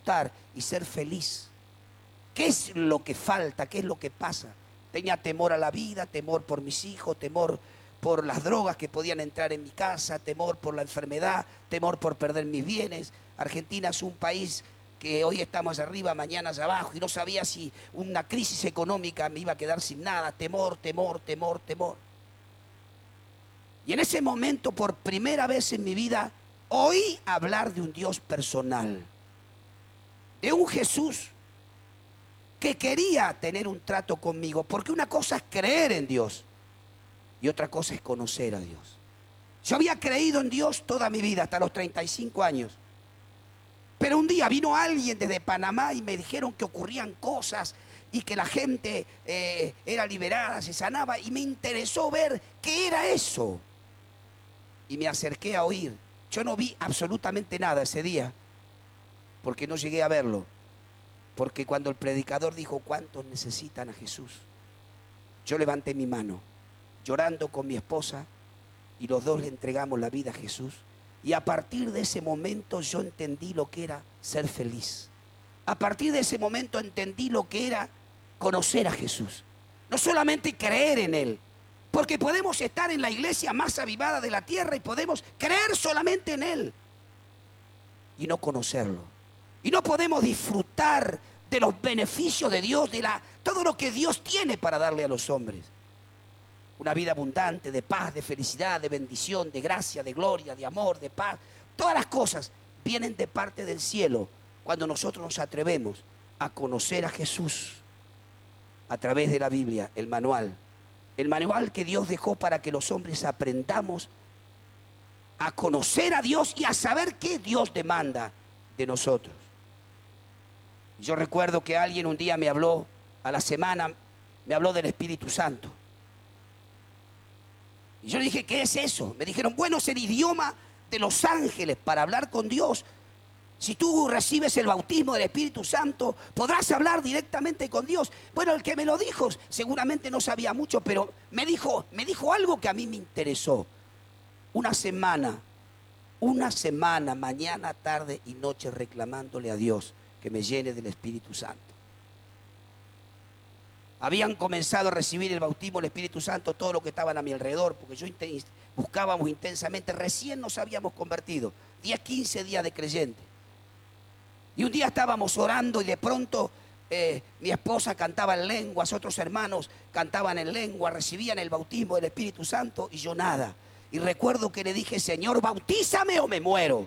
disfrutar y ser feliz. ¿Qué es lo que falta? ¿Qué es lo que pasa? Tenía temor a la vida, temor por mis hijos, temor por las drogas que podían entrar en mi casa, temor por la enfermedad, temor por perder mis bienes. Argentina es un país que hoy estamos arriba, mañana allá abajo, y no sabía si una crisis económica me iba a quedar sin nada. Temor, temor, temor, temor. Y en ese momento, por primera vez en mi vida, oí hablar de un Dios personal, de un Jesús que quería tener un trato conmigo, porque una cosa es creer en Dios y otra cosa es conocer a Dios. Yo había creído en Dios toda mi vida, hasta los 35 años. Pero un día vino alguien desde Panamá y me dijeron que ocurrían cosas y que la gente era liberada, se sanaba, y me interesó ver qué era eso. Y me acerqué a oír. Yo no vi absolutamente nada ese día, porque no llegué a verlo. Porque cuando el predicador dijo, ¿cuántos necesitan a Jesús?, yo levanté mi mano, llorando con mi esposa, y los dos le entregamos la vida a Jesús. Y a partir de ese momento yo entendí lo que era ser feliz. A partir de ese momento entendí lo que era conocer a Jesús. No solamente creer en Él, porque podemos estar en la iglesia más avivada de la tierra y podemos creer solamente en Él y no conocerlo. Y no podemos disfrutar de los beneficios de Dios, de todo lo que Dios tiene para darle a los hombres. Una vida abundante de paz, de felicidad, de bendición, de gracia, de gloria, de amor, de paz. Todas las cosas vienen de parte del cielo cuando nosotros nos atrevemos a conocer a Jesús a través de la Biblia, el manual que Dios dejó para que los hombres aprendamos a conocer a Dios y a saber qué Dios demanda de nosotros. Yo recuerdo que alguien un día me habló, a la semana, me habló del Espíritu Santo. Y yo le dije, ¿qué es eso? Me dijeron, bueno, es el idioma de los ángeles para hablar con Dios. Si tú recibes el bautismo del Espíritu Santo, podrás hablar directamente con Dios. Bueno, el que me lo dijo seguramente no sabía mucho, pero me dijo algo que a mí me interesó. Una semana, mañana, tarde y noche, reclamándole a Dios que me llene del Espíritu Santo. Habían comenzado a recibir el bautismo del Espíritu Santo todos los que estaban a mi alrededor, porque buscábamos intensamente, recién nos habíamos convertido, 10, 15 días de creyente. Y un día estábamos orando y de pronto mi esposa cantaba en lenguas, otros hermanos cantaban en lengua, recibían el bautismo del Espíritu Santo y yo nada. Y recuerdo que le dije, Señor, bautízame o me muero.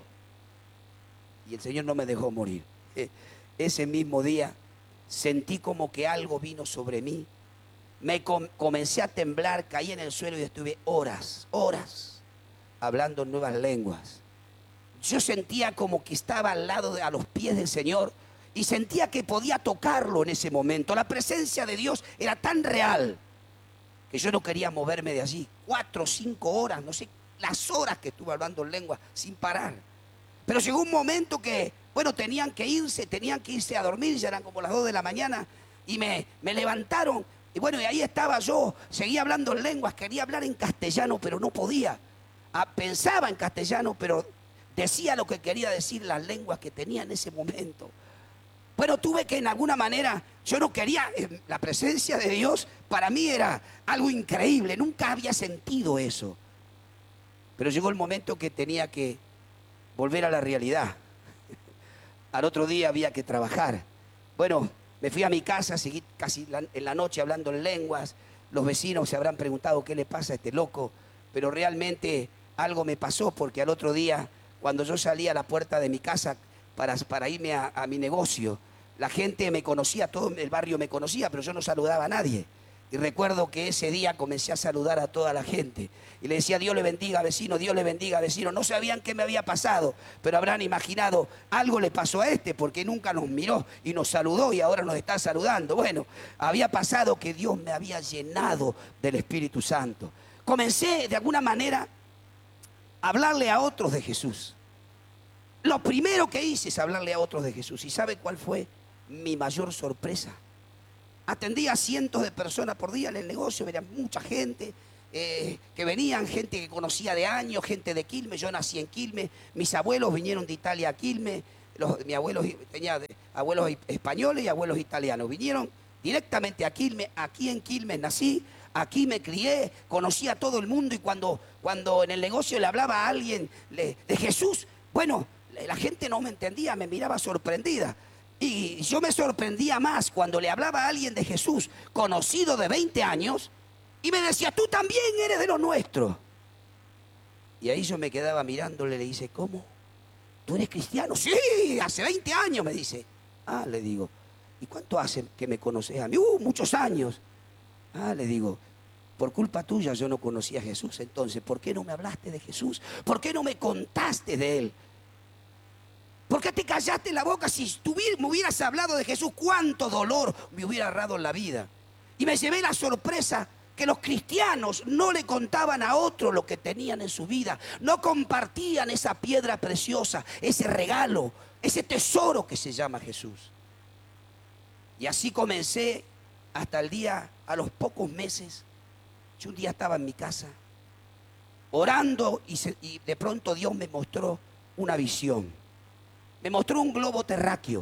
Y el Señor no me dejó morir. Ese mismo día sentí como que algo vino sobre mí. Comencé a temblar, caí en el suelo y estuve horas hablando en nuevas lenguas. Yo sentía como que estaba al lado, a los pies del Señor, y sentía que podía tocarlo en ese momento. La presencia de Dios era tan real que yo no quería moverme de allí. 4 o 5 horas, no sé, las horas que estuve hablando en lengua sin parar. Pero llegó un momento que, bueno, tenían que irse a dormir, ya eran como las 2 de la mañana, y me levantaron, y bueno, y ahí estaba yo, seguía hablando en lenguas, quería hablar en castellano, pero no podía. Pensaba en castellano, pero decía lo que quería decir, las lenguas que tenía en ese momento. Bueno, tuve que en alguna manera, yo no quería, la presencia de Dios para mí era algo increíble, nunca había sentido eso. Pero llegó el momento que tenía que volver a la realidad. Al otro día había que trabajar. Bueno, me fui a mi casa, seguí casi en la noche hablando en lenguas. Los vecinos se habrán preguntado qué le pasa a este loco, pero realmente algo me pasó, porque al otro día, cuando yo salí a la puerta de mi casa para irme a mi negocio, la gente me conocía, todo el barrio me conocía, pero yo no saludaba a nadie. Y recuerdo que ese día comencé a saludar a toda la gente. Y le decía, Dios le bendiga, vecino, Dios le bendiga, vecino. No sabían qué me había pasado, pero habrán imaginado, algo le pasó a este, porque nunca nos miró y nos saludó y ahora nos está saludando. Bueno, había pasado que Dios me había llenado del Espíritu Santo. Comencé de alguna manera a hablarle a otros de Jesús. Lo primero que hice es hablarle a otros de Jesús. ¿Y sabe cuál fue mi mayor sorpresa? Atendía a cientos de personas por día en el negocio, venían mucha gente que venían, gente que conocía de años, gente de Quilmes. Yo nací en Quilmes, mis abuelos vinieron de Italia a Quilmes, mi abuelo tenía abuelos españoles y abuelos italianos. Vinieron directamente a Quilmes, aquí en Quilmes nací, aquí me crié, conocí a todo el mundo y cuando en el negocio le hablaba a alguien de Jesús, bueno, la gente no me entendía, me miraba sorprendida. Y yo me sorprendía más cuando le hablaba a alguien de Jesús, conocido de 20 años, y me decía, tú también eres de los nuestros. Y ahí yo me quedaba mirándole y le dice, ¿cómo? ¿Tú eres cristiano? Sí, hace 20 años, me dice. Ah, le digo, ¿y cuánto hace que me conoces a mí? Muchos años. Ah, le digo, por culpa tuya yo no conocía a Jesús. Entonces, ¿por qué no me hablaste de Jesús? ¿Por qué no me contaste de Él? ¿Por qué te callaste la boca? Si me hubieras hablado de Jesús, cuánto dolor me hubiera ahorrado en la vida. Y me llevé la sorpresa que los cristianos no le contaban a otro lo que tenían en su vida. No compartían esa piedra preciosa, ese regalo, ese tesoro que se llama Jesús. Y así comencé hasta el día, a los pocos meses. Yo un día estaba en mi casa orando y de pronto Dios me mostró una visión. Me mostró un globo terráqueo.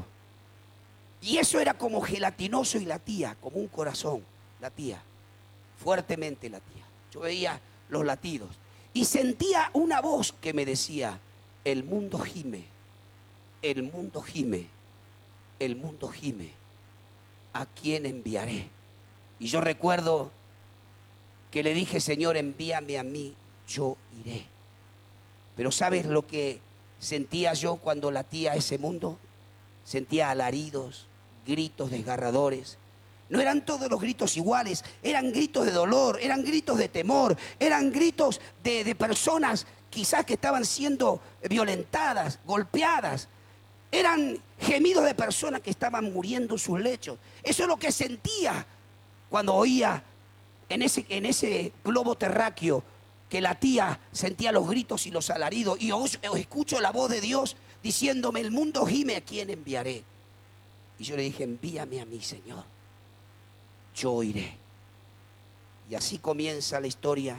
Y eso era como gelatinoso y latía, como un corazón, latía. Fuertemente latía. Yo veía los latidos. Y sentía una voz que me decía, el mundo gime, el mundo gime, el mundo gime. ¿A quién enviaré? Y yo recuerdo que le dije, Señor, envíame a mí, yo iré. Pero ¿sabes lo que sentía yo cuando latía ese mundo? Sentía alaridos, gritos desgarradores. No eran todos los gritos iguales, eran gritos de dolor, eran gritos de temor, eran gritos de personas quizás que estaban siendo violentadas, golpeadas. Eran gemidos de personas que estaban muriendo en sus lechos. Eso es lo que sentía cuando oía en ese globo terráqueo que latía, sentía los gritos y los alaridos. Y os escucho la voz de Dios diciéndome, el mundo gime, ¿a quién enviaré? Y yo le dije, envíame a mí, Señor. Yo iré. Y así comienza la historia.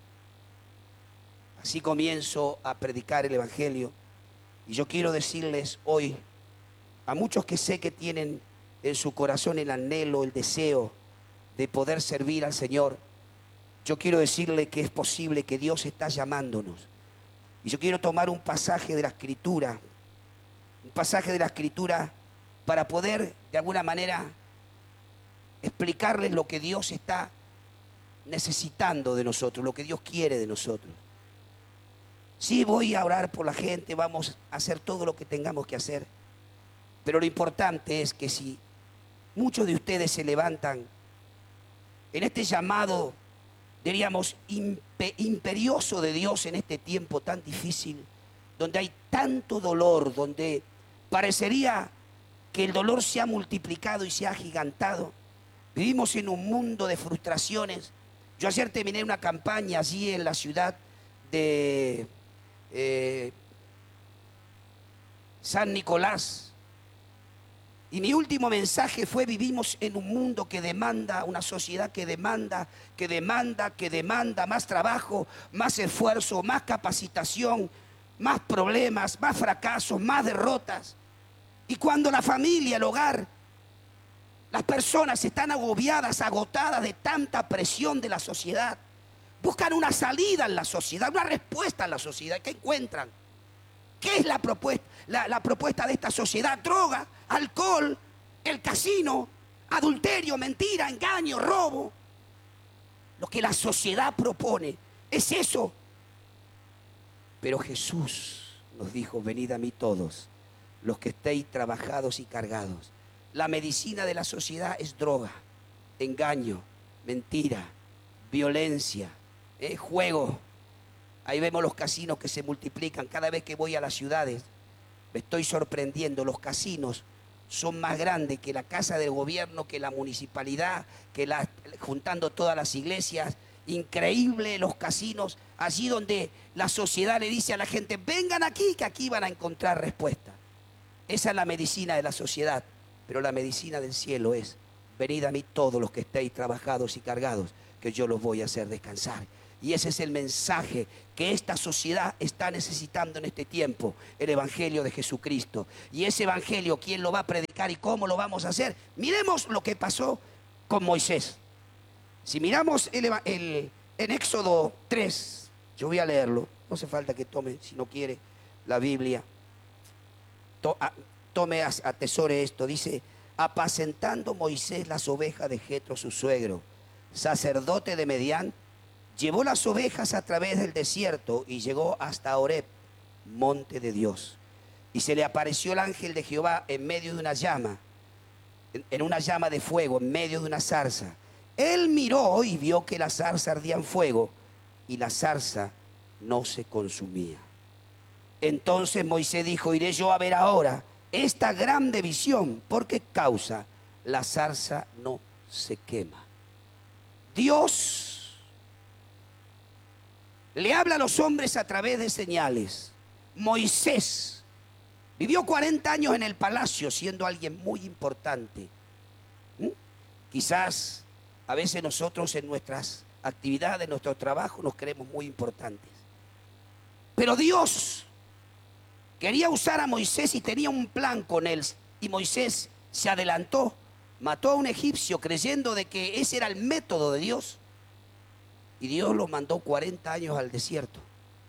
Así comienzo a predicar el Evangelio. Y yo quiero decirles hoy a muchos que sé que tienen en su corazón el anhelo, el deseo de poder servir al Señor. Yo quiero decirle que es posible, que Dios está llamándonos. Y yo quiero tomar un pasaje de la Escritura. Un pasaje de la Escritura para poder de alguna manera explicarles lo que Dios está necesitando de nosotros, lo que Dios quiere de nosotros. Sí, voy a orar por la gente, vamos a hacer todo lo que tengamos que hacer. Pero lo importante es que si muchos de ustedes se levantan en este llamado, diríamos, imperioso de Dios en este tiempo tan difícil, donde hay tanto dolor, donde parecería que el dolor se ha multiplicado y se ha agigantado. Vivimos en un mundo de frustraciones. Yo ayer terminé una campaña allí en la ciudad de San Nicolás. Y mi último mensaje fue, vivimos en un mundo que demanda, una sociedad que demanda más trabajo, más esfuerzo, más capacitación, más problemas, más fracasos, más derrotas. Y cuando la familia, el hogar, las personas están agobiadas, agotadas de tanta presión de la sociedad, buscan una salida en la sociedad, una respuesta en la sociedad. ¿Qué encuentran? ¿Qué es la propuesta? La propuesta de esta sociedad: droga, alcohol, el casino, adulterio, mentira, engaño, robo. Lo que la sociedad propone es eso. Pero Jesús nos dijo, venid a mí todos los que estéis trabajados y cargados. La medicina de la sociedad es droga, engaño, mentira, violencia, juego. Ahí vemos los casinos que se multiplican. Cada vez que voy a las ciudades me estoy sorprendiendo. Los casinos son más grandes que la casa del gobierno, que la municipalidad, juntando todas las iglesias. Increíble los casinos, allí donde la sociedad le dice a la gente, vengan aquí, que aquí van a encontrar respuesta. Esa es la medicina de la sociedad, pero la medicina del cielo es, venid a mí todos los que estéis trabajados y cargados, que yo los voy a hacer descansar. Y ese es el mensaje que esta sociedad está necesitando en este tiempo, el Evangelio de Jesucristo. Y ese Evangelio, ¿quién lo va a predicar y cómo lo vamos a hacer? Miremos lo que pasó con Moisés. Si miramos en Éxodo 3, yo voy a leerlo, no hace falta que tome, si no quiere, la Biblia. Tome, atesore esto, dice: apacentando Moisés las ovejas de Jetro su suegro, sacerdote de Medián, llevó las ovejas a través del desierto y llegó hasta Horeb, monte de Dios. Y se le apareció el ángel de Jehová en medio de una llama, en una llama de fuego, en medio de una zarza. Él miró y vio que la zarza ardía en fuego y la zarza no se consumía. Entonces Moisés dijo: iré yo a ver ahora esta grande visión, ¿por qué causa la zarza no se quema? Dios le habla a los hombres a través de señales. Moisés vivió 40 años en el palacio siendo alguien muy importante. Quizás a veces nosotros en nuestras actividades, en nuestro trabajo, nos creemos muy importantes. Pero Dios quería usar a Moisés y tenía un plan con él. Y Moisés se adelantó, mató a un egipcio creyendo de que ese era el método de Dios. Y Dios lo mandó 40 años al desierto.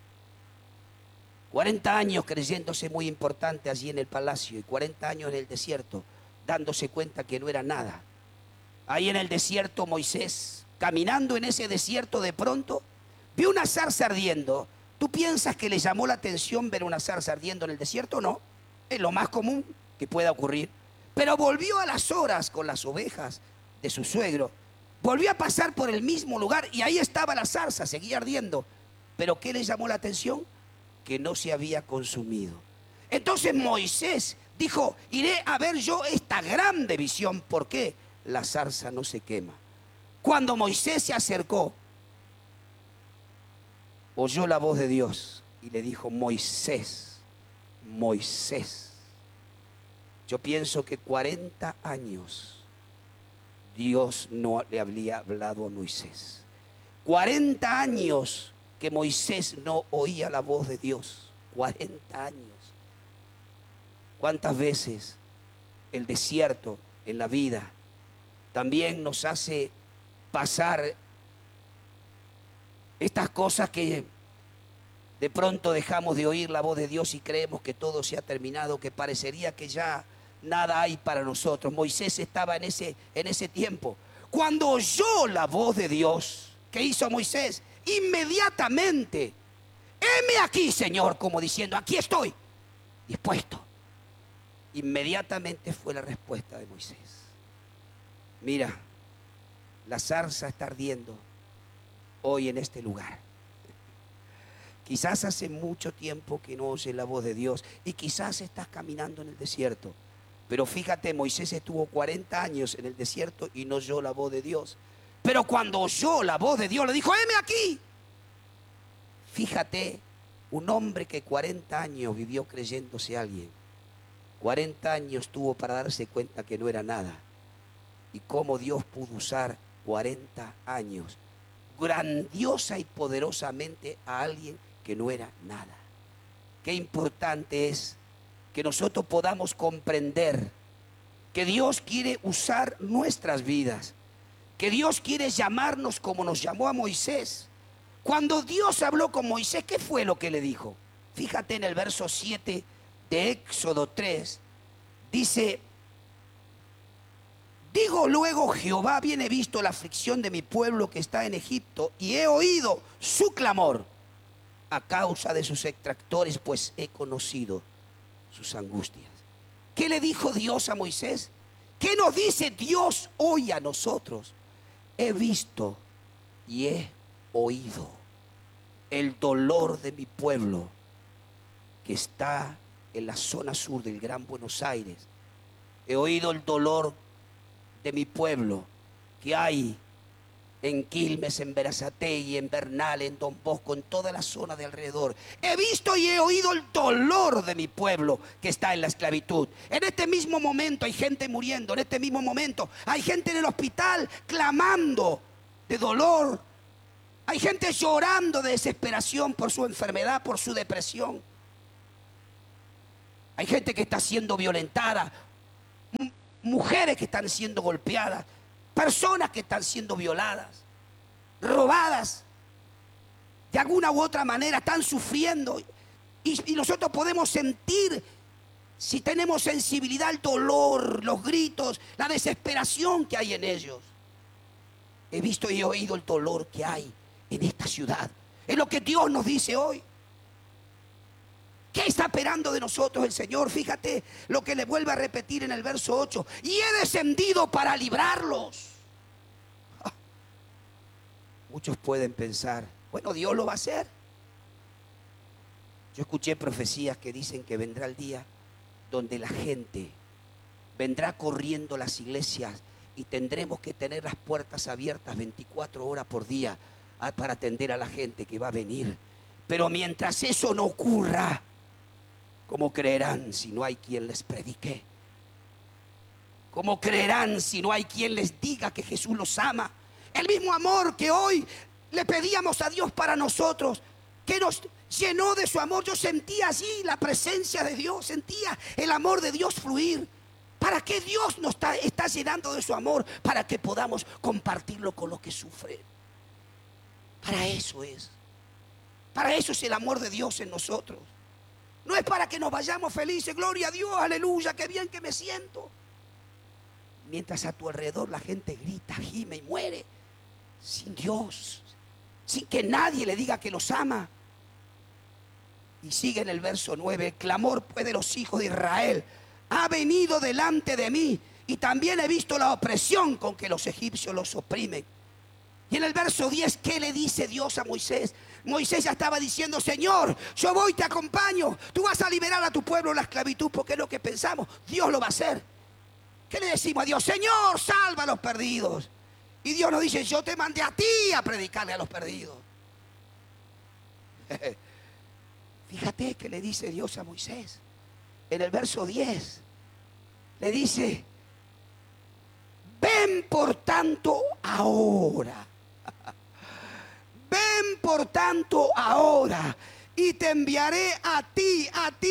40 años creyéndose muy importante allí en el palacio y 40 años en el desierto, dándose cuenta que no era nada. Ahí en el desierto Moisés, caminando en ese desierto, de pronto vio una zarza ardiendo. ¿Tú piensas que le llamó la atención ver una zarza ardiendo en el desierto? No, es lo más común que pueda ocurrir. Pero volvió a las horas con las ovejas de su suegro. Volvió a pasar por el mismo lugar y ahí estaba la zarza, seguía ardiendo. ¿Pero qué le llamó la atención? Que no se había consumido. Entonces Moisés dijo: iré a ver yo esta grande visión. ¿Por qué? La zarza no se quema. Cuando Moisés se acercó, oyó la voz de Dios y le dijo: Moisés, Moisés. Yo pienso que 40 años Dios no le había hablado a Moisés. 40 años que Moisés no oía la voz de Dios. 40 años. ¿Cuántas veces el desierto en la vida también nos hace pasar estas cosas que de pronto dejamos de oír la voz de Dios y creemos que todo se ha terminado, que parecería que ya nada hay para nosotros? Moisés estaba en ese tiempo. Cuando oyó la voz de Dios, ¿qué hizo Moisés? Inmediatamente: heme aquí, Señor, como diciendo, aquí estoy, dispuesto. Inmediatamente fue la respuesta de Moisés. Mira, la zarza está ardiendo hoy en este lugar. Quizás hace mucho tiempo que no oyes la voz de Dios y quizás estás caminando en el desierto. Pero fíjate, Moisés estuvo 40 años en el desierto y no oyó la voz de Dios. Pero cuando oyó la voz de Dios le dijo: heme aquí. Fíjate, un hombre que 40 años vivió creyéndose alguien, 40 años tuvo para darse cuenta que no era nada. Y cómo Dios pudo usar 40 años grandiosa y poderosamente a alguien que no era nada. Qué importante es que nosotros podamos comprender que Dios quiere usar nuestras vidas, que Dios quiere llamarnos como nos llamó a Moisés. Cuando Dios habló con Moisés, ¿qué fue lo que le dijo? Fíjate en el verso 7 de Éxodo 3, dice: digo luego, Jehová, bien he visto la aflicción de mi pueblo que está en Egipto y he oído su clamor a causa de sus extractores, pues he conocido sus angustias. ¿Qué le dijo Dios a Moisés? ¿Qué nos dice Dios hoy a nosotros? He visto y he oído el dolor de mi pueblo que está en la zona sur del Gran Buenos Aires. He oído el dolor de mi pueblo que hay en Quilmes, en Berazategui, en Bernal, en Don Bosco, en toda la zona de alrededor. He visto y he oído el dolor de mi pueblo que está en la esclavitud. En este mismo momento hay gente muriendo. En este mismo momento hay gente en el hospital clamando de dolor Hay gente llorando de desesperación por su enfermedad, por su depresión. Hay gente que está siendo violentada, mujeres que están siendo golpeadas, personas que están siendo violadas, robadas. De alguna u otra manera están sufriendo. Y nosotros podemos sentir, si tenemos sensibilidad, el dolor, los gritos, la desesperación que hay en ellos. He visto y he oído el dolor que hay en esta ciudad. Es lo que Dios nos dice hoy. ¿Qué está esperando de nosotros el Señor? Fíjate lo que le vuelve a repetir en el verso 8. Y he descendido para librarlos. Muchos pueden pensar, bueno, Dios lo va a hacer. Yo escuché profecías que dicen que vendrá el día donde la gente vendrá corriendo a las iglesias y tendremos que tener las puertas abiertas 24 horas por día para atender a la gente que va a venir. Pero mientras eso no ocurra, ¿cómo creerán si no hay quien les predique? ¿Cómo creerán si no hay quien les diga que Jesús los ama? El mismo amor que hoy le pedíamos a Dios para nosotros, que nos llenó de su amor. Yo sentía allí la presencia de Dios, sentía el amor de Dios fluir. ¿Para qué Dios nos está llenando de su amor? Para que podamos compartirlo con los que sufren. Para eso es. Para eso es el amor de Dios en nosotros. No es para que nos vayamos felices, gloria a Dios, aleluya, qué bien que me siento. Mientras a tu alrededor la gente grita, gime y muere, sin Dios, sin que nadie le diga que los ama. Y sigue en el verso 9, el clamor pues de los hijos de Israel ha venido delante de mí, y también he visto la opresión con que los egipcios los oprimen. Y en el verso 10, ¿qué le dice Dios a Moisés? Moisés ya estaba diciendo, Señor, yo voy, te acompaño, tú vas a liberar a tu pueblo de la esclavitud, porque es lo que pensamos, Dios lo va a hacer. ¿Qué le decimos a Dios? Señor, salva a los perdidos. Y Dios nos dice, yo te mandé a ti a predicarle a los perdidos. Fíjate que le dice Dios a Moisés. En el verso 10, le dice, ven por tanto ahora. Ven por tanto ahora. Y te enviaré a ti,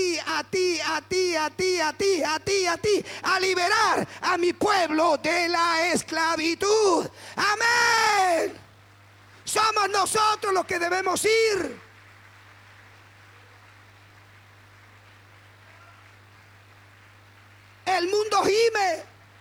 a liberar a mi pueblo de la esclavitud. Amén. Somos nosotros los que debemos ir. El mundo gime.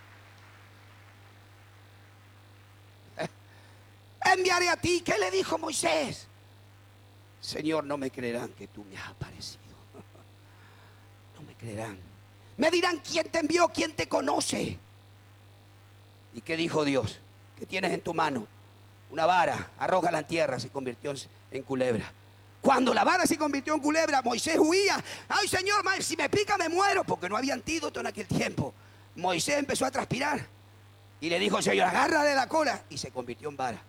Enviaré a ti. ¿Qué le dijo Moisés? Señor, no me creerán que tú me has aparecido. No me creerán. Me dirán quién te envió, quién te conoce. ¿Y qué dijo Dios? ¿Qué tienes en tu mano? Una vara, arrójala en tierra, se convirtió en culebra. Cuando la vara se convirtió en culebra, Moisés huía. Ay, Señor, si me pica me muero, porque no había antídoto en aquel tiempo. Moisés empezó a transpirar y le dijo, Señor, agárrale la cola, y se convirtió en vara.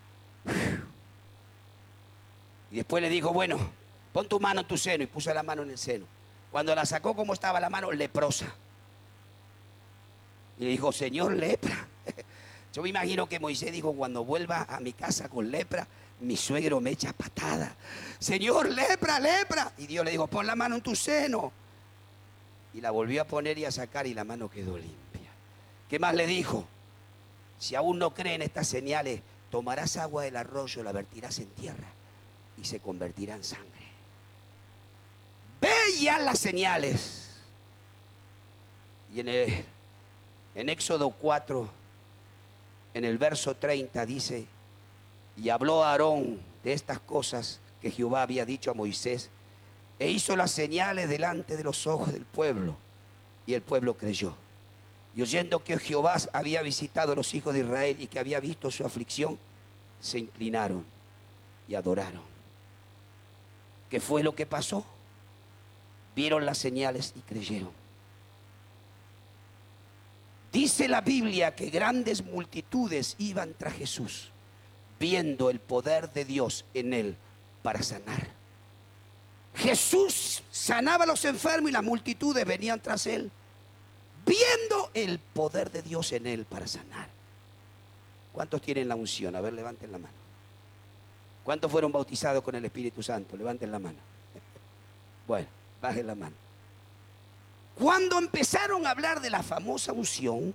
Y después le dijo, bueno, pon tu mano en tu seno, y puso la mano en el seno. Cuando la sacó, como estaba la mano, leprosa. Y le dijo, Señor, lepra. Yo me imagino que Moisés dijo, cuando vuelva a mi casa con lepra, mi suegro me echa patada. Señor, lepra, lepra. Y Dios le dijo, pon la mano en tu seno. Y la volvió a poner y a sacar, y la mano quedó limpia. ¿Qué más le dijo? Si aún no creen estas señales, tomarás agua del arroyo, la vertirás en tierra y se convertirá en sangre. Vean las señales. Y en Éxodo 4, en el verso 30 dice, y habló a Aarón de estas cosas que Jehová había dicho a Moisés, e hizo las señales delante de los ojos del pueblo, y el pueblo creyó. Y oyendo que Jehová había visitado a los hijos de Israel y que había visto su aflicción, se inclinaron y adoraron. ¿Qué fue lo que pasó? Vieron las señales y creyeron. Dice la Biblia que grandes multitudes iban tras Jesús, viendo el poder de Dios en él para sanar. Jesús sanaba a los enfermos y las multitudes venían tras él, viendo el poder de Dios en él para sanar. ¿Cuántos tienen la unción? A ver, levanten la mano. ¿Cuántos fueron bautizados con el Espíritu Santo? Levanten la mano. Bueno, bajen la mano. Cuando empezaron a hablar de la famosa unción,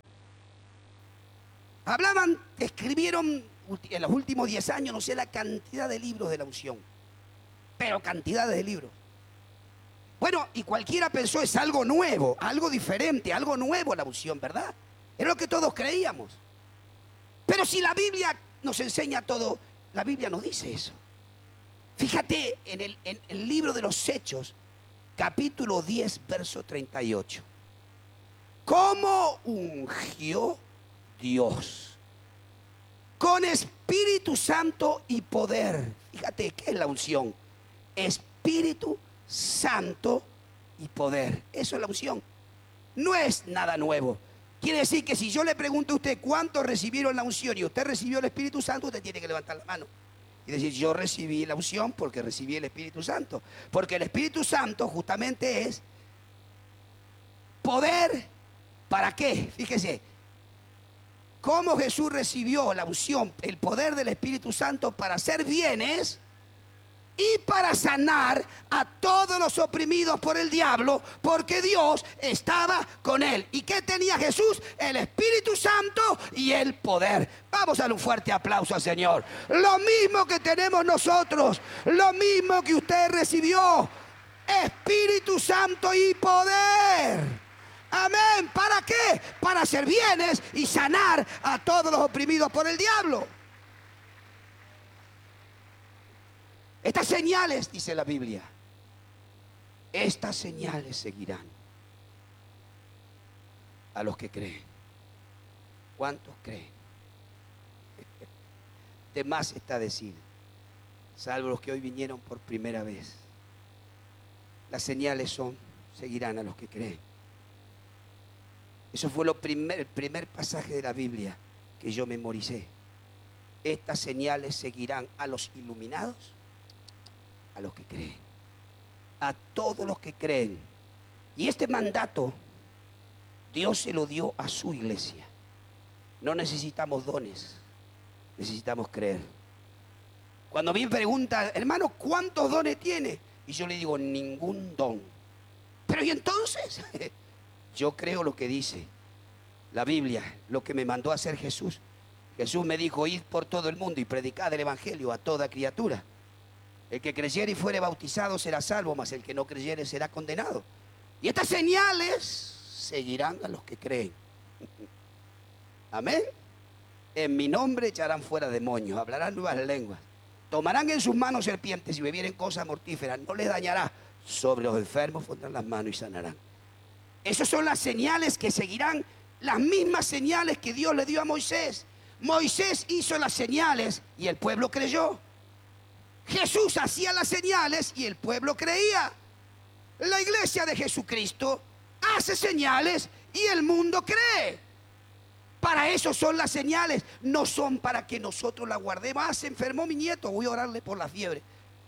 escribieron en los últimos 10 años, no sé la cantidad de libros de la unción, pero cantidades de libros. Bueno, y cualquiera pensó, es algo nuevo, algo diferente, algo nuevo la unción, ¿verdad? Es lo que todos creíamos. Pero si la Biblia nos enseña todo, la Biblia nos dice eso. Fíjate en el libro de los Hechos, capítulo 10, verso 38. ¿Cómo ungió Dios? Con Espíritu Santo y poder. Fíjate, ¿qué es la unción? Espíritu Santo y poder. Eso es la unción. No es nada nuevo. Quiere decir que si yo le pregunto a usted cuántos recibieron la unción y usted recibió el Espíritu Santo, usted tiene que levantar la mano y decir, yo recibí la unción porque recibí el Espíritu Santo. Porque el Espíritu Santo justamente es poder. ¿Para qué? Fíjese, cómo Jesús recibió la unción, el poder del Espíritu Santo para hacer bienes y para sanar a todos los oprimidos por el diablo, porque Dios estaba con él. ¿Y qué tenía Jesús? El Espíritu Santo y el poder. Vamos a darle un fuerte aplauso al Señor. Lo mismo que tenemos nosotros, lo mismo que usted recibió, Espíritu Santo y poder. Amén. ¿Para qué? Para hacer bienes y sanar a todos los oprimidos por el diablo. Estas señales, dice la Biblia, estas señales seguirán a los que creen. ¿Cuántos creen? De más está decir, salvo los que hoy vinieron por primera vez. Las señales seguirán a los que creen. Eso fue el primer pasaje de la Biblia que yo memoricé. Estas señales seguirán a los iluminados, a los que creen, a todos los que creen. Y este mandato Dios se lo dio a su iglesia. No necesitamos dones, necesitamos creer. Cuando me preguntan, hermano, ¿cuántos dones tiene? Y yo le digo, ningún don. Pero ¿y entonces? Yo creo lo que dice la Biblia, lo que me mandó a hacer Jesús. Jesús me dijo, id por todo el mundo y predicad el evangelio a toda criatura. El que creyere y fuere bautizado será salvo, mas el que no creyere será condenado. Y estas señales seguirán a los que creen. Amén. En mi nombre echarán fuera demonios, hablarán nuevas lenguas, tomarán en sus manos serpientes y bebieren cosas mortíferas, no les dañará. Sobre los enfermos pondrán las manos y sanarán. Esas son las señales que seguirán, las mismas señales que Dios le dio a Moisés. Moisés hizo las señales y el pueblo creyó. Jesús hacía las señales y el pueblo creía. La iglesia de Jesucristo hace señales y el mundo cree. Para eso son las señales, no son para que nosotros las guardemos. Se enfermó mi nieto, voy a orarle por la fiebre.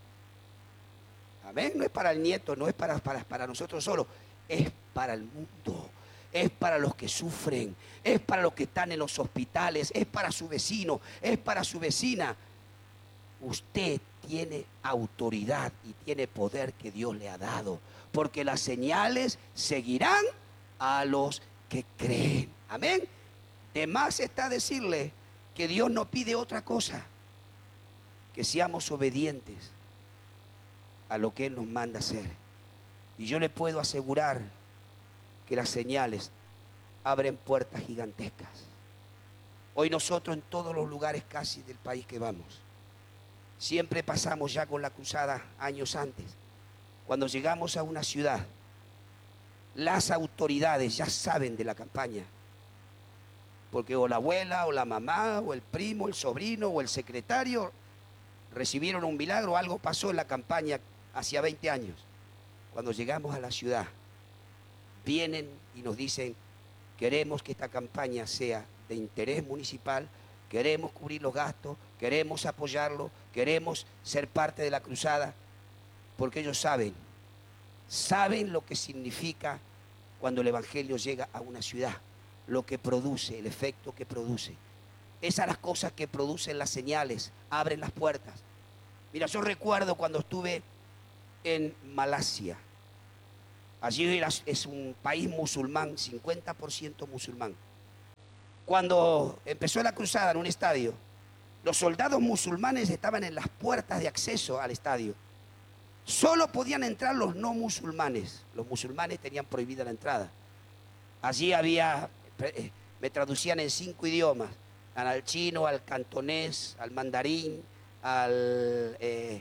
Amén, no es para el nieto, no es para nosotros solos, es para el mundo. Es para los que sufren, es para los que están en los hospitales, es para su vecino, es para su vecina. Usted tiene autoridad y tiene poder que Dios le ha dado, porque las señales seguirán a los que creen. Amén. De más está decirle que Dios no pide otra cosa, que seamos obedientes a lo que Él nos manda hacer. Y yo le puedo asegurar que las señales abren puertas gigantescas. Hoy nosotros en todos los lugares casi del país que vamos, siempre pasamos ya con la cruzada años antes. Cuando llegamos a una ciudad, las autoridades ya saben de la campaña, porque o la abuela, o la mamá, o el primo, el sobrino, o el secretario recibieron un milagro, algo pasó en la campaña hacía 20 años. Cuando llegamos a la ciudad, vienen y nos dicen, queremos que esta campaña sea de interés municipal, queremos cubrir los gastos, queremos apoyarlo, queremos ser parte de la cruzada, porque ellos saben lo que significa cuando el evangelio llega a una ciudad, lo que produce, el efecto que produce. Esas son las cosas que producen las señales, abren las puertas. Mira, yo recuerdo cuando estuve en Malasia. Allí es un país musulmán, 50% musulmán. Cuando empezó la cruzada en un estadio, los soldados musulmanes estaban en las puertas de acceso al estadio. Solo podían entrar los no musulmanes. Los musulmanes tenían prohibida la entrada. Allí me traducían en 5 idiomas, al chino, al cantonés, al mandarín, al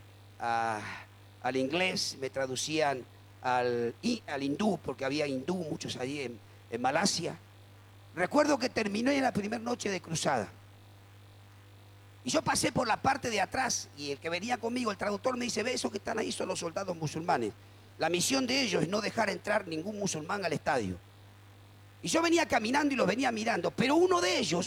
inglés, me traducían al hindú, porque había hindú muchos allí en Malasia. Recuerdo que terminé en la primera noche de cruzada. Y yo pasé por la parte de atrás y el que venía conmigo, el traductor, me dice: ve, esos que están ahí son los soldados musulmanes. La misión de ellos es no dejar entrar ningún musulmán al estadio. Y yo venía caminando y los venía mirando, pero uno de ellos,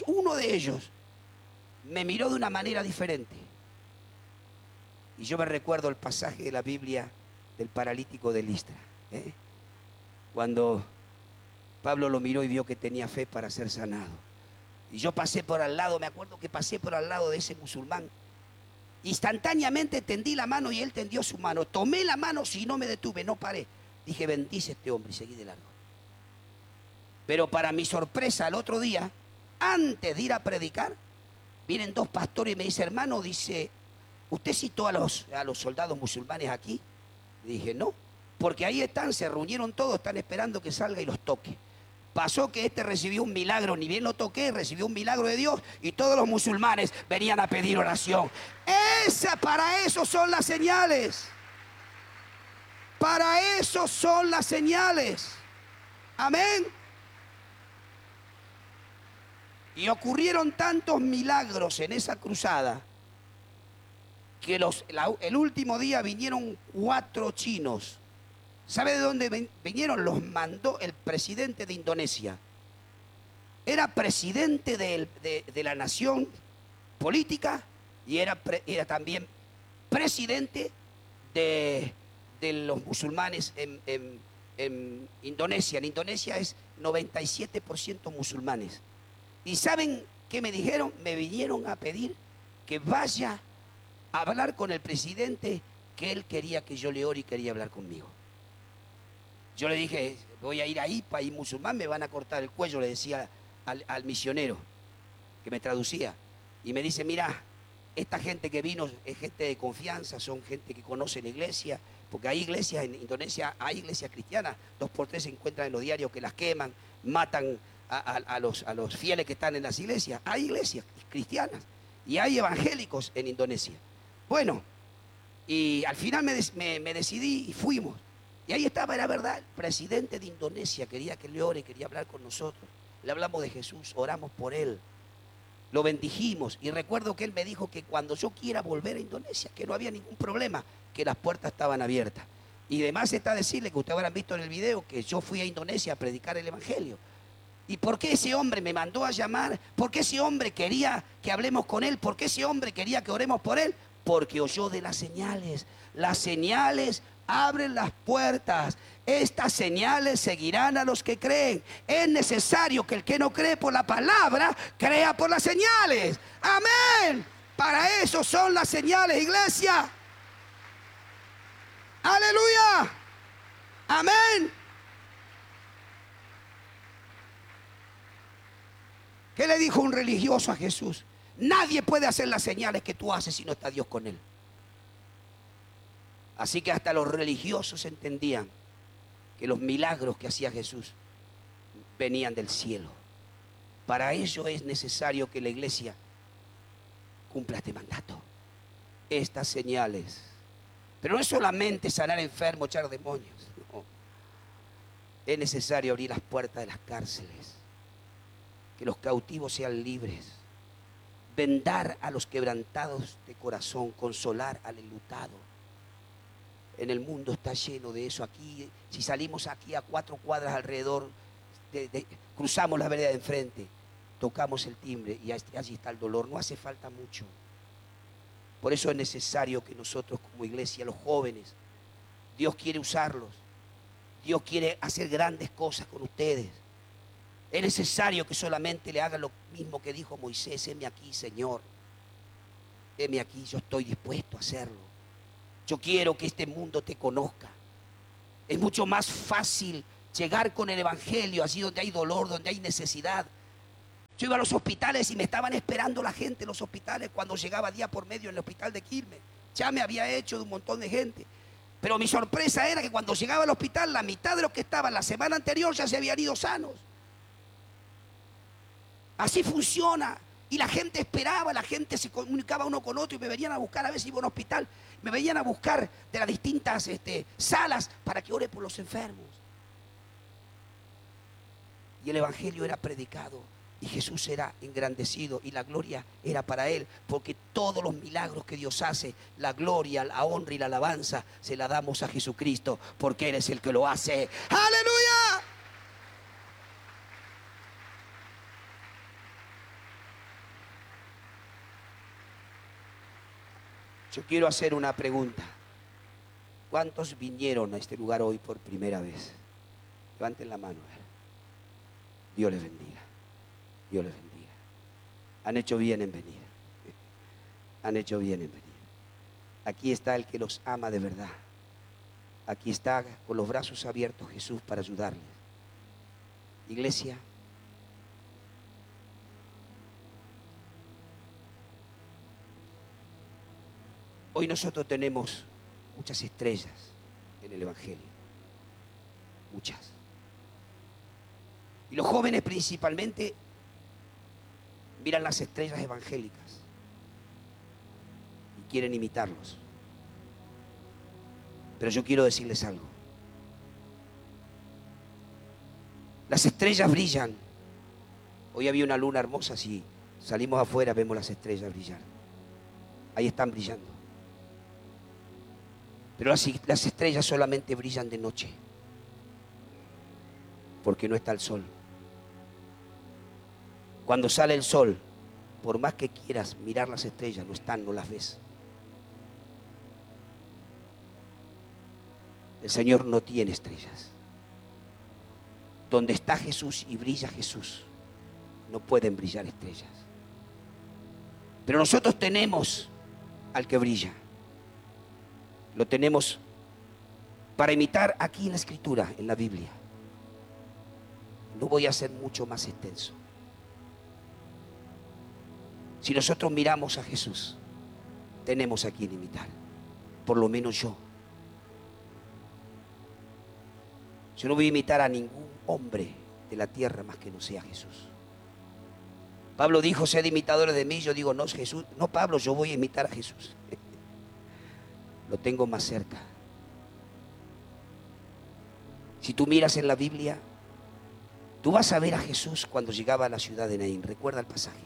me miró de una manera diferente. Y yo me recuerdo el pasaje de la Biblia del paralítico de Listra, cuando Pablo lo miró y vio que tenía fe para ser sanado. Y yo pasé por al lado, me acuerdo que pasé por al lado de ese musulmán. Instantáneamente tendí la mano y él tendió su mano. Tomé la mano y no me detuve, no paré. Dije: bendice a este hombre, y seguí de largo. Pero para mi sorpresa, al otro día, antes de ir a predicar, vienen 2 pastores y me dicen: hermano, dice, ¿usted citó a los soldados musulmanes aquí? Le dije: no, porque ahí están, se reunieron todos, están esperando que salga y los toque. Pasó que este recibió un milagro, ni bien lo toqué, recibió un milagro de Dios y todos los musulmanes venían a pedir oración. Para eso son las señales. Para eso son las señales. Amén. Y ocurrieron tantos milagros en esa cruzada que el último día vinieron 4 chinos. ¿Sabe de dónde vinieron? Los mandó el presidente de Indonesia. Era presidente de la nación política y era también presidente de los musulmanes en Indonesia. En Indonesia es 97% musulmanes. ¿Y saben qué me dijeron? Me vinieron a pedir que vaya a hablar con el presidente, que él quería que yo le ore y quería hablar conmigo. Yo le dije: voy a ir ahí, país musulmán, me van a cortar el cuello, le decía al misionero que me traducía. Y me dice: mira, esta gente que vino es gente de confianza, son gente que conoce la iglesia, porque hay iglesias en Indonesia, hay iglesias cristianas, 2 por 3 se encuentran en los diarios que las queman, matan a los fieles que están en las iglesias. Hay iglesias cristianas y hay evangélicos en Indonesia. Bueno, y al final me decidí y fuimos. Y ahí estaba, era verdad, el presidente de Indonesia quería que le ore, quería hablar con nosotros. Le hablamos de Jesús, oramos por él, lo bendijimos. Y recuerdo que él me dijo que cuando yo quiera volver a Indonesia, que no había ningún problema, que las puertas estaban abiertas. Y además está decirle que ustedes habrán visto en el video que yo fui a Indonesia a predicar el evangelio. ¿Y por qué ese hombre me mandó a llamar? ¿Por qué ese hombre quería que hablemos con él? ¿Por qué ese hombre quería que oremos por él? Porque oyó de las señales. Las señales abren las puertas. Estas señales seguirán a los que creen. Es necesario que el que no cree por la palabra, crea por las señales. Amén. Para eso son las señales, iglesia. Aleluya. Amén. ¿Qué le dijo un religioso a Jesús? Nadie puede hacer las señales que tú haces si no está Dios con él. Así que hasta los religiosos entendían que los milagros que hacía Jesús venían del cielo. Para ello es necesario que la iglesia cumpla este mandato, estas señales. Pero no es solamente sanar enfermos, echar demonios. No. Es necesario abrir las puertas de las cárceles, que los cautivos sean libres, vendar a los quebrantados de corazón, consolar al enlutado. En el mundo está lleno de eso. Aquí, si salimos aquí a 4 cuadras alrededor, cruzamos la vereda de enfrente, tocamos el timbre y allí está el dolor. No hace falta mucho. Por eso es necesario que nosotros como iglesia, los jóvenes, Dios quiere usarlos. Dios quiere hacer grandes cosas con ustedes. Es necesario que solamente le hagan lo mismo que dijo Moisés: heme aquí, Señor. Heme aquí, yo estoy dispuesto a hacerlo. Yo quiero que este mundo te conozca. Es mucho más fácil llegar con el evangelio allí donde hay dolor, donde hay necesidad. Yo iba a los hospitales y me estaban esperando la gente en los hospitales cuando llegaba día por medio en el hospital de Quilmes. Ya me había hecho de un montón de gente. Pero mi sorpresa era que cuando llegaba al hospital, la mitad de los que estaban la semana anterior ya se habían ido sanos. Así funciona. Y la gente esperaba, la gente se comunicaba uno con otro y me venían a buscar. A veces iba a un hospital, me venían a buscar de las distintas salas para que ore por los enfermos. Y el evangelio era predicado y Jesús era engrandecido y la gloria era para él, porque todos los milagros que Dios hace, la gloria, la honra y la alabanza se la damos a Jesucristo, porque Él es el que lo hace. ¡Aleluya! Yo quiero hacer una pregunta. ¿Cuántos vinieron a este lugar hoy por primera vez? Levanten la mano. Dios les bendiga. Dios les bendiga. Han hecho bien en venir. Han hecho bien en venir. Aquí está el que los ama de verdad. Aquí está con los brazos abiertos Jesús para ayudarles. Iglesia, hoy nosotros tenemos muchas estrellas en el evangelio. Muchas. Y los jóvenes principalmente miran las estrellas evangélicas y quieren imitarlos. Pero yo quiero decirles algo. Las estrellas brillan. Hoy había una luna hermosa, si salimos afuera vemos las estrellas brillar. Ahí están brillando. Pero las estrellas solamente brillan de noche, porque no está el sol. Cuando sale el sol, por más que quieras mirar las estrellas, no están, no las ves. El Señor no tiene estrellas. Donde está Jesús y brilla Jesús, no pueden brillar estrellas. Pero nosotros tenemos al que brilla. Lo tenemos para imitar aquí en la Escritura, en la Biblia. No voy a ser mucho más extenso. Si nosotros miramos a Jesús, tenemos a quien imitar. Por lo menos yo. Yo no voy a imitar a ningún hombre de la tierra más que no sea Jesús. Pablo dijo, sed imitadores de mí. Yo digo, no, Jesús, no, Pablo, yo voy a imitar a Jesús. Lo tengo más cerca. Si tú miras en la Biblia, tú vas a ver a Jesús cuando llegaba a la ciudad de Naín. Recuerda el pasaje.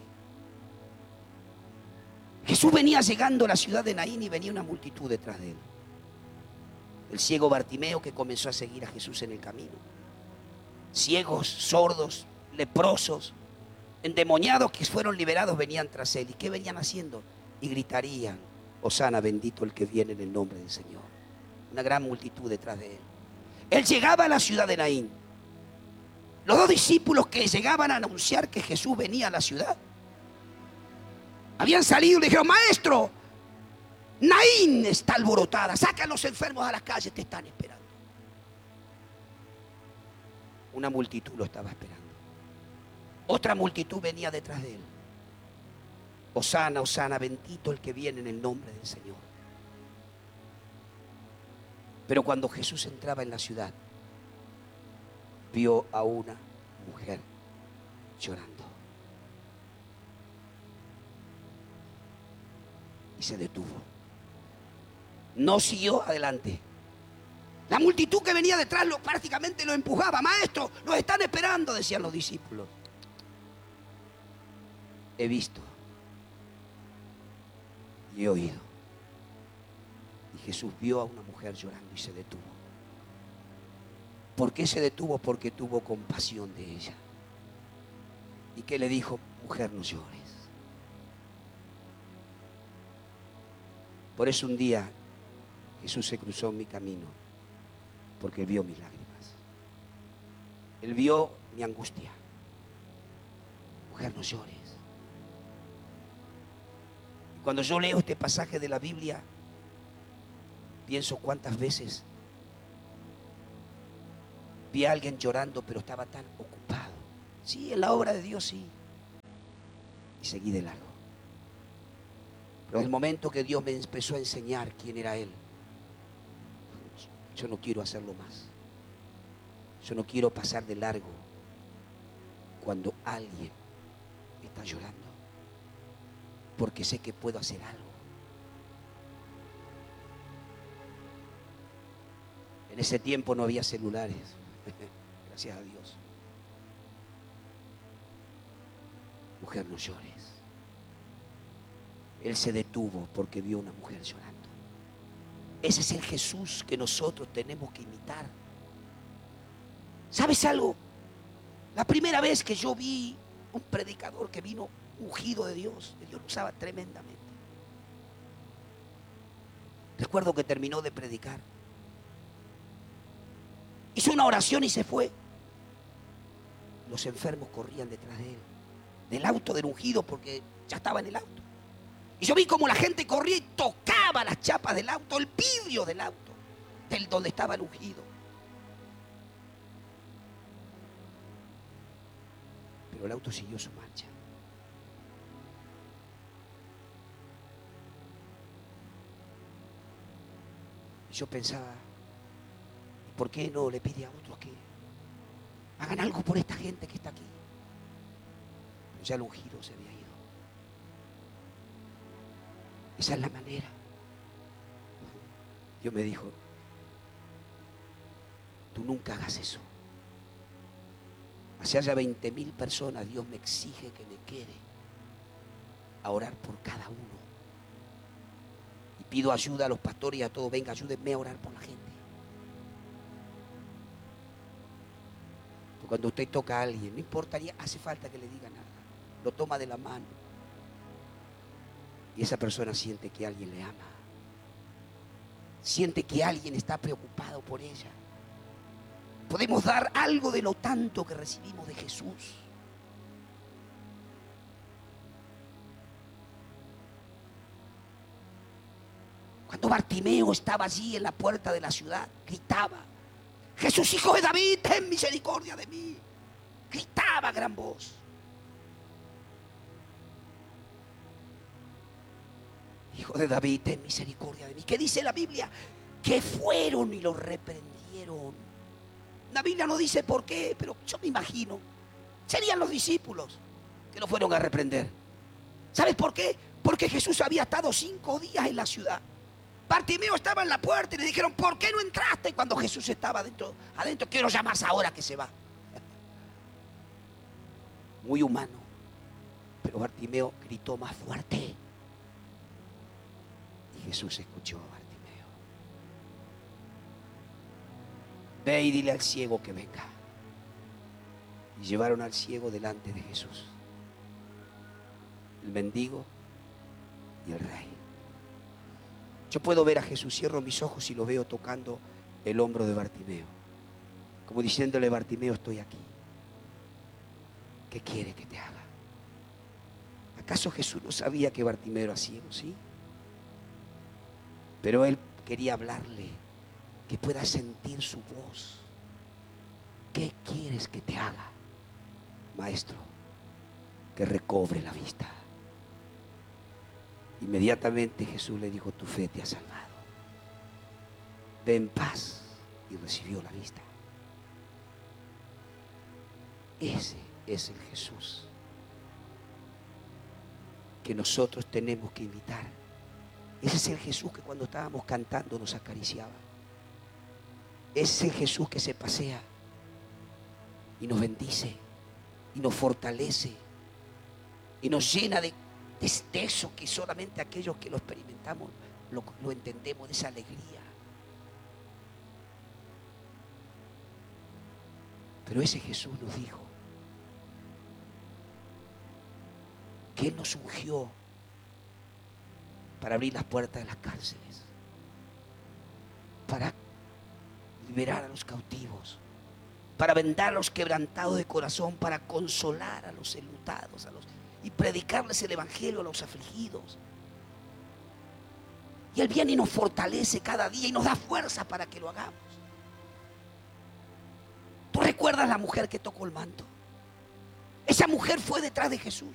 Jesús venía llegando a la ciudad de Naín y venía una multitud detrás de él. El ciego Bartimeo, que comenzó a seguir a Jesús en el camino. Ciegos, sordos, leprosos, endemoniados que fueron liberados venían tras él. ¿Y qué venían haciendo? Y gritarían, Hosana, bendito el que viene en el nombre del Señor. Una gran multitud detrás de él. Él llegaba a la ciudad de Naín. Los dos discípulos que llegaban a anunciar que Jesús venía a la ciudad habían salido y le dijeron, maestro, Naín está alborotada, saca a los enfermos a las calles, te están esperando. Una multitud lo estaba esperando. Otra multitud venía detrás de él. Hosana, Hosana, bendito el que viene en el nombre del Señor. Pero cuando Jesús entraba en la ciudad, vio a una mujer llorando. Y se detuvo. No siguió adelante. La multitud que venía detrás prácticamente lo empujaba. Maestro, nos están esperando, decían los discípulos. He visto y he oído. Y Jesús vio a una mujer llorando y se detuvo. ¿Por qué se detuvo? Porque tuvo compasión de ella. ¿Y qué le dijo? Mujer, no llores. Por eso un día Jesús se cruzó en mi camino, porque Él vio mis lágrimas. Él vio mi angustia. Mujer, no llores. Cuando yo leo este pasaje de la Biblia, Pienso cuántas veces vi a alguien llorando, pero estaba tan ocupado. Sí, en la obra de Dios sí. Y seguí de largo. Pero en el momento que Dios me empezó a enseñar quién era Él, yo no quiero hacerlo más. Yo no quiero pasar de largo cuando alguien está llorando, porque sé que puedo hacer algo. En ese tiempo no había celulares, gracias a Dios. Mujer, no llores. Él se detuvo porque vio una mujer llorando. Ese es el Jesús que nosotros tenemos que imitar. ¿Sabes algo? La primera vez que yo vi un predicador que vino ungido de Dios lo usaba tremendamente. Recuerdo que terminó de predicar, hizo una oración y se fue. Los enfermos corrían detrás de él, del auto del ungido, porque ya estaba en el auto. Y yo vi como la gente corría y tocaba las chapas del auto, el vidrio del auto, del donde estaba el ungido. Pero el auto siguió su marcha. Y yo pensaba, ¿por qué no le pide a otros que hagan algo por esta gente que está aquí? Pero ya el ungido se había ido. Esa es la manera. Dios me dijo, tú nunca hagas eso. Así haya 20.000 personas, Dios me exige que me quede a orar por cada uno. Y pido ayuda a los pastores y a todos, venga, ayúdenme a orar por la gente. Porque cuando usted toca a alguien, no importaría, hace falta que le diga nada. Lo toma de la mano. Y esa persona siente que alguien le ama. Siente que alguien está preocupado por ella. Podemos dar algo de lo tanto que recibimos de Jesús. Cuando Bartimeo estaba allí en la puerta de la ciudad, gritaba, Jesús, hijo de David, ten misericordia de mí. Gritaba a gran voz. Hijo de David, ten misericordia de mí. ¿Qué dice la Biblia? Que fueron y lo reprendieron. La Biblia no dice por qué, pero yo me imagino. Serían los discípulos que lo fueron a reprender. ¿Sabes por qué? Porque Jesús había estado 5 días en la ciudad. Bartimeo estaba en la puerta y le dijeron, ¿por qué no entraste cuando Jesús estaba adentro? Quiero llamarse ahora que se va. Muy humano. Pero Bartimeo gritó más fuerte. Y Jesús escuchó a Bartimeo. Ve y dile al ciego que venga. Y llevaron al ciego delante de Jesús. El mendigo y el rey. Yo puedo ver a Jesús, cierro mis ojos y lo veo tocando el hombro de Bartimeo. Como diciéndole, Bartimeo, estoy aquí. ¿Qué quiere que te haga? ¿Acaso Jesús no sabía que Bartimeo era ciego, sí? Pero él quería hablarle, que pueda sentir su voz. ¿Qué quieres que te haga? Maestro, que recobre la vista. Inmediatamente Jesús le dijo, tu fe te ha salvado. Ve en paz, y recibió la vista. Ese es el Jesús que nosotros tenemos que imitar. Ese es el Jesús que cuando estábamos cantando nos acariciaba. Ese es el Jesús que se pasea y nos bendice y nos fortalece y nos llena de eso que solamente aquellos que lo experimentamos lo entendemos, de esa alegría. Pero ese Jesús nos dijo que Él nos ungió para abrir las puertas de las cárceles, para liberar a los cautivos, para vendar a los quebrantados de corazón, para consolar a los enlutados, y predicarles el evangelio a los afligidos. Y Él viene y nos fortalece cada día y nos da fuerza para que lo hagamos. ¿Tú recuerdas la mujer que tocó el manto? Esa mujer fue detrás de Jesús.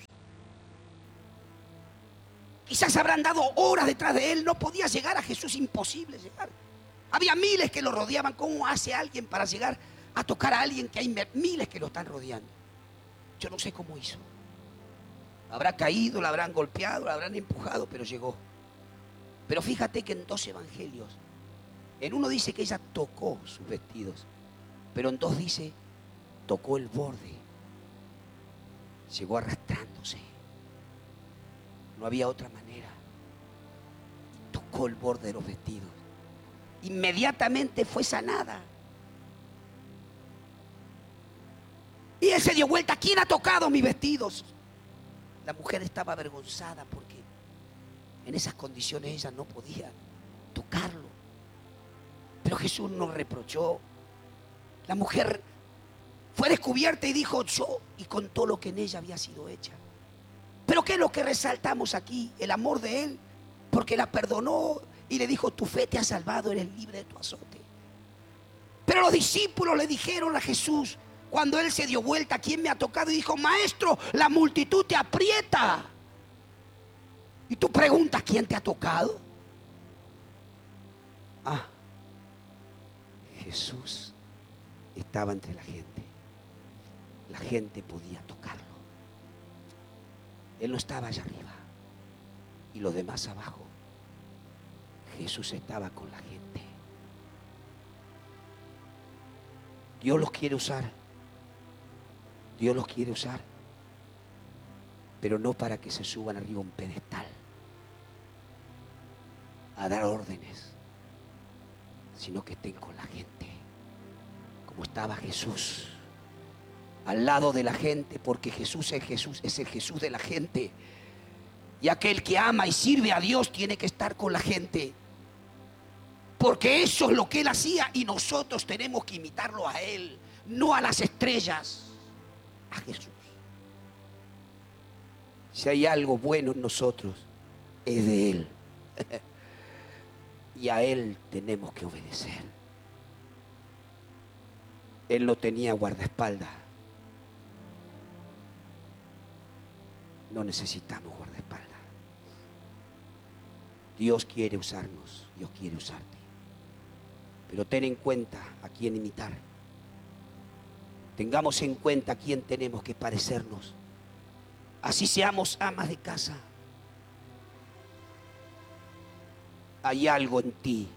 Quizás habrán dado horas detrás de Él. No podía llegar a Jesús, imposible llegar. Había miles que lo rodeaban. ¿Cómo hace alguien para llegar a tocar a alguien que hay miles que lo están rodeando? Yo no sé cómo hizo. Habrá caído, la habrán golpeado, la habrán empujado, pero llegó. Pero fíjate que en 2 evangelios, en uno dice que ella tocó sus vestidos, pero en 2 dice, tocó el borde. Llegó arrastrándose. No había otra manera. Tocó el borde de los vestidos. Inmediatamente fue sanada. Y Él se dio vuelta. ¿Quién ha tocado mis vestidos? La mujer estaba avergonzada porque en esas condiciones ella no podía tocarlo. Pero Jesús nos reprochó. La mujer fue descubierta y dijo yo, y contó lo que en ella había sido hecha. Pero ¿qué es lo que resaltamos aquí? El amor de Él, porque la perdonó y le dijo, tu fe te ha salvado, eres libre de tu azote. Pero los discípulos le dijeron a Jesús, cuando Él se dio vuelta, ¿quién me ha tocado? Y dijo, maestro, la multitud te aprieta. Y tú preguntas, ¿quién te ha tocado? Ah, Jesús estaba entre la gente. La gente podía tocarlo. Él no estaba allá arriba y los demás abajo. Jesús estaba con la gente. Dios los quiere usar. Dios los quiere usar, pero no para que se suban arriba a un pedestal a dar órdenes, sino que estén con la gente, como estaba Jesús, al lado de la gente, porque Jesús es el Jesús de la gente. Y aquel que ama y sirve a Dios tiene que estar con la gente, porque eso es lo que Él hacía y nosotros tenemos que imitarlo a Él, no a las estrellas. A Jesús. Si hay algo bueno en nosotros, es de Él. Y a Él tenemos que obedecer. Él no tenía guardaespaldas. No necesitamos guardaespaldas. Dios quiere usarnos, Dios quiere usarte. Pero ten en cuenta a quién imitar. Tengamos en cuenta a quién tenemos que parecernos. Así seamos amas de casa. Hay algo en ti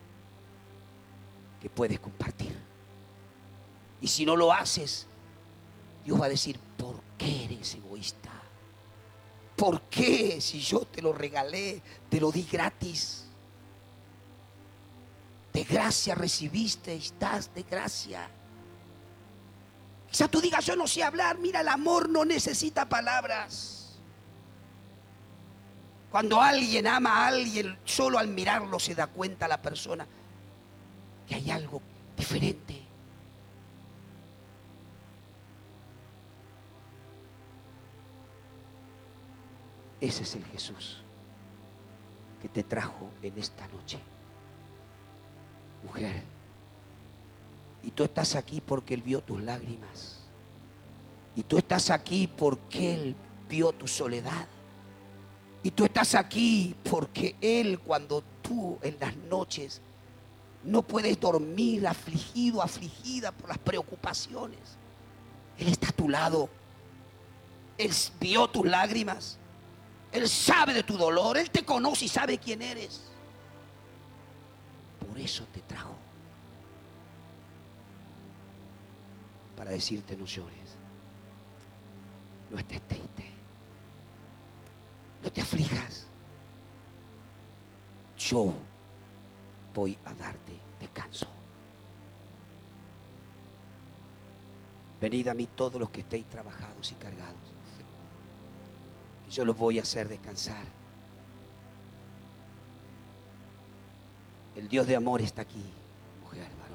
que puedes compartir. Y si no lo haces, Dios va a decir, ¿por qué eres egoísta? ¿Por qué si yo te lo regalé, te lo di gratis? De gracia recibiste y estás de gracia. Quizá tú digas, yo no sé hablar. Mira, el amor no necesita palabras. Cuando alguien ama a alguien, solo al mirarlo se da cuenta la persona que hay algo diferente. Ese es el Jesús que te trajo en esta noche. Mujer, y tú estás aquí porque Él vio tus lágrimas. Y tú estás aquí porque Él vio tu soledad. Y tú estás aquí porque Él, cuando tú en las noches no puedes dormir, afligido, afligida por las preocupaciones, Él está a tu lado. Él vio tus lágrimas. Él sabe de tu dolor. Él te conoce y sabe quién eres. Por eso te trajo. Para decirte, no llores, no estés triste, no te aflijas. Yo voy a darte descanso. Venid a mí todos los que estéis trabajados y cargados, que yo los voy a hacer descansar. El Dios de amor está aquí, mujer, varón.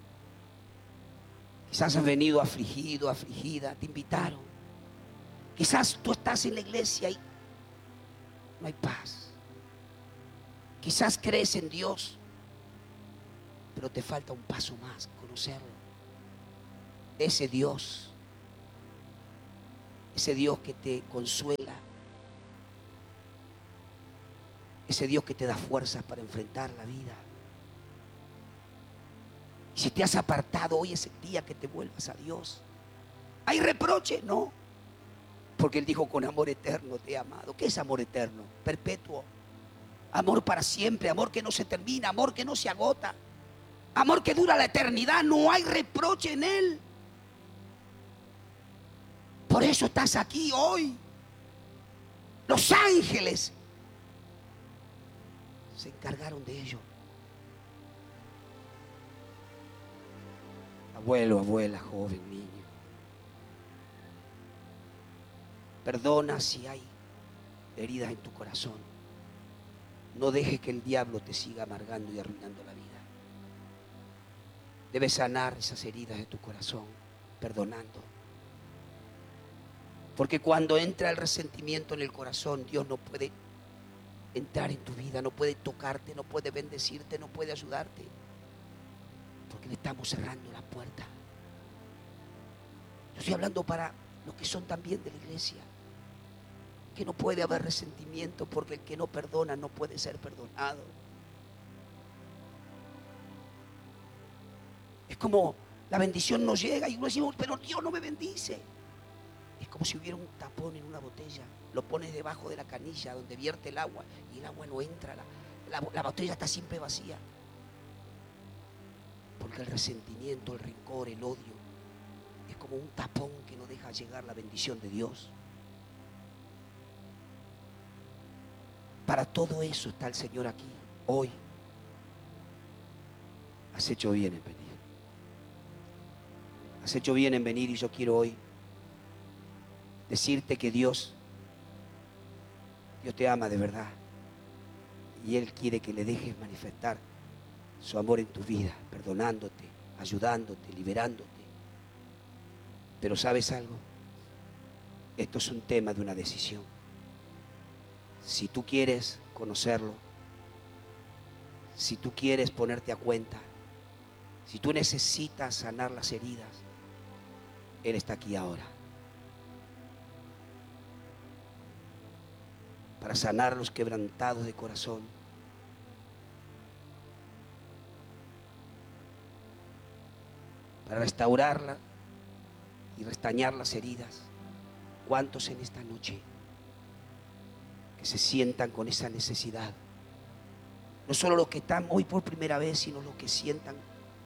Quizás has venido afligido, afligida, te invitaron. Quizás tú estás en la iglesia y no hay paz. Quizás crees en Dios, pero te falta un paso más, conocerlo. Ese Dios que te consuela, ese Dios que te da fuerzas para enfrentar la vida. Y si te has apartado, hoy es el día que te vuelvas a Dios. ¿Hay reproche? No, porque Él dijo: con amor eterno te he amado. ¿Qué es amor eterno? Perpetuo. Amor para siempre, amor que no se termina, amor que no se agota, amor que dura la eternidad. No hay reproche en Él. Por eso estás aquí hoy. Los ángeles se encargaron de ello. Abuelo, abuela, joven, niño, perdona si hay heridas en tu corazón. No dejes que el diablo te siga amargando y arruinando la vida. Debes sanar esas heridas de tu corazón, perdonando. Porque cuando entra el resentimiento en el corazón, Dios no puede entrar en tu vida, no puede tocarte, no puede bendecirte, no puede ayudarte. Porque le estamos cerrando la puerta. Yo estoy hablando para los que son también de la iglesia. Que no puede haber resentimiento, porque el que no perdona no puede ser perdonado. Es como la bendición no llega y uno dice: pero Dios no me bendice. Es como si hubiera un tapón en una botella. Lo pones debajo de la canilla donde vierte el agua y el agua no entra. La botella está siempre vacía. Porque el resentimiento, el rencor, el odio es como un tapón que no deja llegar la bendición de Dios. Para todo eso está el Señor aquí, hoy. Has hecho bien en venir. Has hecho bien en venir, y yo quiero hoy decirte que Dios te ama de verdad. Y Él quiere que le dejes manifestar su amor en tu vida, perdonándote, ayudándote, liberándote. Pero ¿sabes algo? Esto es un tema de una decisión. Si tú quieres conocerlo, si tú quieres ponerte a cuenta, si tú necesitas sanar las heridas, Él está aquí ahora para sanar los quebrantados de corazón, para restaurarla y restañar las heridas. ¿Cuántos en esta noche que se sientan con esa necesidad? No solo los que están hoy por primera vez, sino los que sientan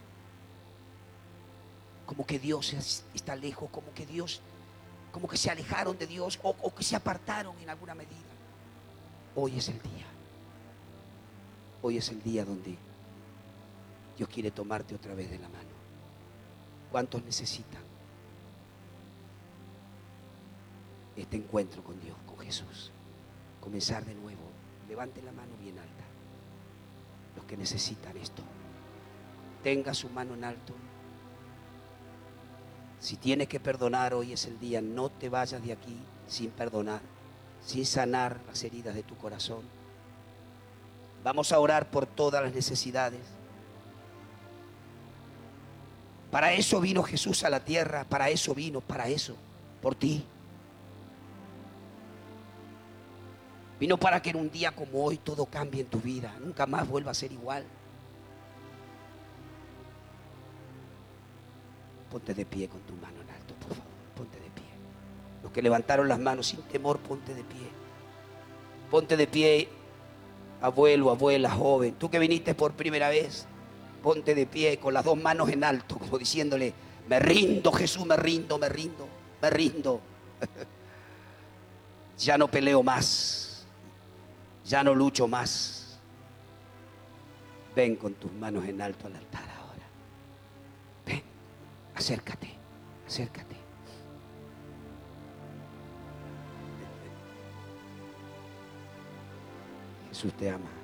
como que Dios está lejos, como que se alejaron de Dios, o que se apartaron en alguna medida. Hoy es el día. Hoy es el día donde Dios quiere tomarte otra vez de la mano. ¿Cuántos necesitan este encuentro con Dios, con Jesús? Comenzar de nuevo. Levanten la mano bien alta. Los que necesitan esto, tenga su mano en alto. Si tienes que perdonar, hoy es el día. No te vayas de aquí sin perdonar, sin sanar las heridas de tu corazón. Vamos a orar por todas las necesidades. Para eso vino Jesús a la tierra, para eso vino, para eso, por ti. Vino para que en un día como hoy todo cambie en tu vida, nunca más vuelva a ser igual. Ponte de pie con tu mano en alto, por favor, ponte de pie. Los que levantaron las manos sin temor, ponte de pie. Ponte de pie, abuelo, abuela, joven. Tú que viniste por primera vez, ponte de pie con las dos manos en alto, como diciéndole: me rindo, Jesús, me rindo, me rindo, me rindo. Ya no peleo más, ya no lucho más. Ven con tus manos en alto al altar ahora. Ven, acércate, acércate. Jesús te ama.